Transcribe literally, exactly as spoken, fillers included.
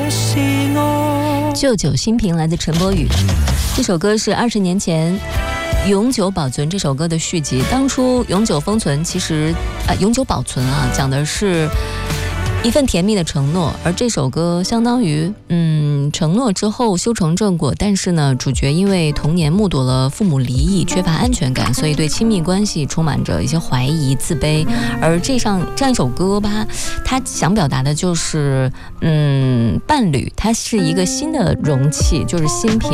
旧酒新瓶来自陈柏宇，这首歌是二十年前永久保存这首歌的续集。当初永久封存其实啊、呃，永久保存啊，讲的是一份甜蜜的承诺，而这首歌相当于嗯承诺之后修成正果，但是呢，主角因为童年目睹了父母离异，缺乏安全感，所以对亲密关系充满着一些怀疑、自卑。而这上这样一首歌吧，它想表达的就是嗯伴侣，它是一个新的容器，就是新瓶，